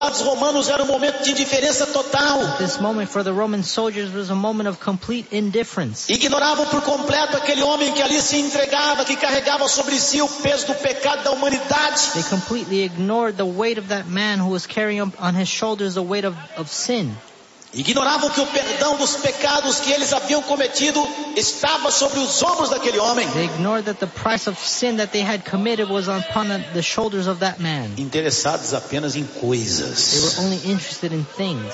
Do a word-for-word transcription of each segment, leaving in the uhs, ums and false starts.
romanos era um momento de indiferença total. This moment for the Roman soldiers was a moment of complete indifference. Ignoravam por completo aquele homem que ali se entregava, que carregava sobre si o peso do pecado da humanidade. They completely ignored the weight of that man who was carrying on his shoulders the weight of, of sin. Ignoravam que o perdão dos pecados que eles haviam cometido estava sobre os ombros daquele homem. They ignored that the price of sin that they had committed was upon the shoulders of that man. Interessados apenas em coisas. They were only interested in things.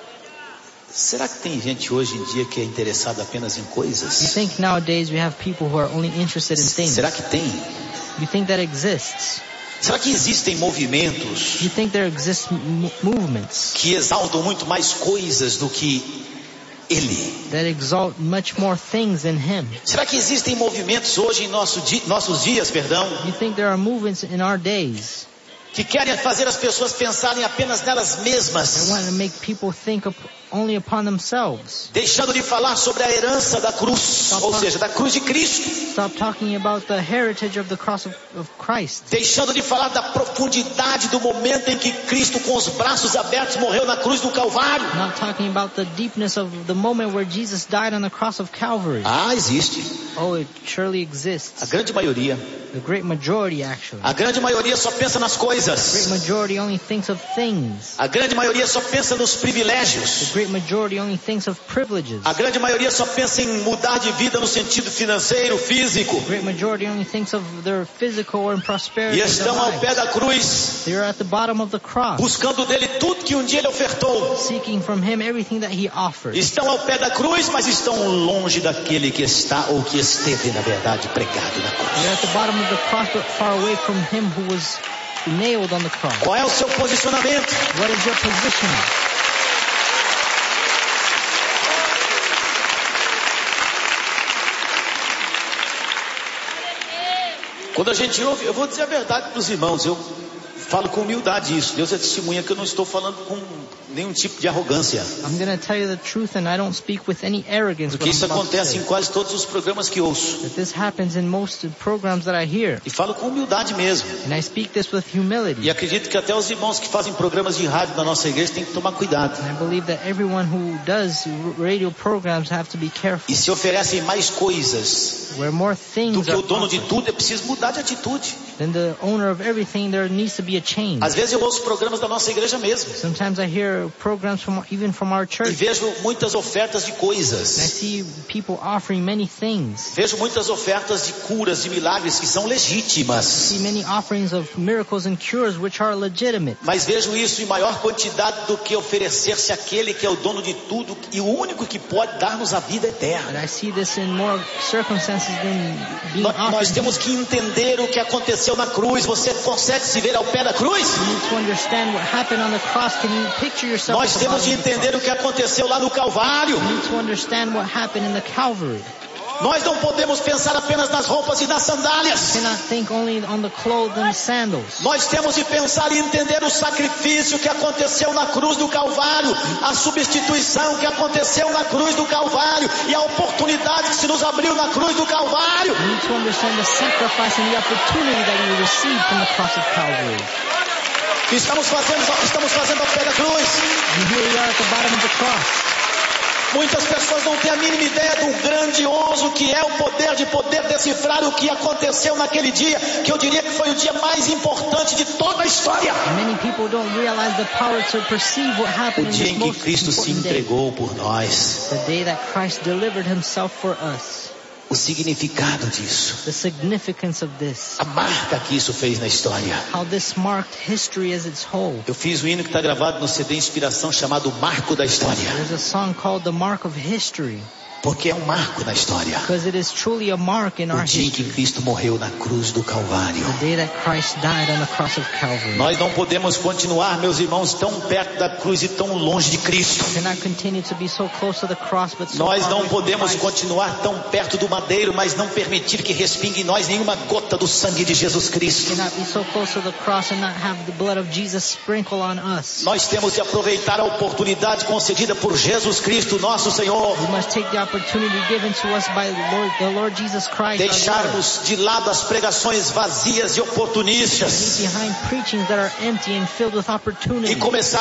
Será que tem gente hoje em dia que é interessada apenas em coisas? You think nowadays we have people who are only interested in things? Será que tem? You think that exists? Será que existem movimentos You think there exist m- movements que exaltam muito mais coisas do que Ele? that exalt much more things than Him? Será que existem movimentos hoje em nosso di- nossos dias, perdão, You think there are movements in our days que querem fazer as pessoas pensarem apenas nelas that mesmas, want to make people think up only upon themselves? deixando de falar sobre a herança da cruz, ou seja, da cruz de Cristo, Stop talking about the heritage of the cross of, of Christ. deixando de falar da profundidade do momento em que Cristo, com os braços abertos, morreu na cruz do Calvário. Not talking about the deepness of the moment where Jesus died on the cross of Calvary. Ah, existe. Oh, it surely A exists. grande maioria, The great majority, actually. a grande maioria só pensa nas The great coisas. majority only thinks of things. A grande maioria só pensa nos The privilégios. great majority only thinks of privileges. A grande maioria só pensa em mudar de vida no sentido financeiro, físico. The great majority only thinks of their physical and prosperity. E of their estão ao pé lives. da cruz, They are at the bottom of the cross, buscando dele tudo que um dia ele ofertou. seeking from Him everything that He offered. Estão ao pé da cruz, mas estão longe daquele que está ou que esteve, na verdade, pregado na cruz. They're at the bottom of the cross, but far away from Him who was nailed on the cross. Qual é o seu posicionamento? What is your position? Quando a gente ouve, eu vou dizer a verdade para os irmãos, eu falo com humildade isso. Deus é testemunha que eu não estou falando com nenhum tipo de arrogância. I'm going to tell you the truth, and I don't speak with any arrogance. Porque what I'm isso about to acontece say. em quase todos os programas que ouço. That this happens in most programs that I hear, E falo com humildade mesmo. and I speak this with humility. E acredito que até os irmãos que fazem programas de rádio na nossa igreja têm que tomar cuidado. And I believe that everyone who does r- radio programs have to be careful. E se oferecem mais coisas Where more do things que are o dono de offered tudo, é preciso mudar de atitude. than the owner of everything, there needs to be a change. Às vezes eu ouço programas da nossa igreja mesmo. Sometimes I hear programs from even from our E church, vejo muitas ofertas de and I coisas. see people offering many things. Vejo muitas ofertas de curas, de milagres que são I legítimas. see many offerings of miracles and cures which are legitimate. Mas vejo isso em maior quantidade do que oferecer-se àquele que é o dono de tudo e o único que pode dar-nos a vida But eterna. I see this in more circumstances than being Nós, nós offered. temos que entender o que aconteceu na cruz. Você consegue se ver ao pé da cruz? You need to understand what happened on the cross. Can you picture yourself Nós at the temos bottom de of the entender o cross? que aconteceu lá no Calvário. You need to understand what happened in the Calvary. Nós não podemos pensar apenas nas roupas e nas sandálias. You cannot think only on the clothes and sandals. Nós temos de pensar e entender o sacrifício que aconteceu na cruz do Calvário, a substituição que aconteceu na cruz do Calvário e a oportunidade que se nos abriu na cruz do Calvário. You need to understand the sacrifice and the opportunity that you received from the cross of Calvary. Estamos fazendo, estamos fazendo ao pé da cruz. And here we are at the bottom of the cross. Muitas pessoas não têm a mínima ideia do grandioso que é o poder de poder decifrar o que aconteceu naquele dia, que eu diria que foi o dia mais importante de toda a história. And many people don't realize the power to perceive what O happened in dia this em que most Cristo se important day. entregou por nós. The day that Christ delivered Himself for us. O significado disso. The significance of this. A marca que isso fez na história. How this marked history as its whole. Eu fiz um hino que está gravado no C D Inspiração chamado Marco da História. There's a song called The Mark of History. Porque é um marco na história. Because it is truly a mark in O our dia em que history. Cristo morreu na cruz do Calvário. The day that Christ died on the cross of Calvary. Nós não podemos continuar, meus irmãos, tão perto da cruz e tão longe de Cristo. We cannot continue to be so close to the cross, but so Nós far não away from podemos Christ. continuar tão perto do madeiro, mas não permitir que respingue em nós nenhuma gota do sangue de Jesus We Cristo. cannot be so close to the cross and not have the blood of Jesus sprinkle on us. Nós temos de aproveitar a oportunidade concedida por Jesus Cristo, nosso Senhor. We must take the opportunity given to us by the Lord, the Lord Jesus Christ. Deixarmos de lado as pregações vazias e oportunistas. Leave behind preachings that are empty and filled with opportunity. E começar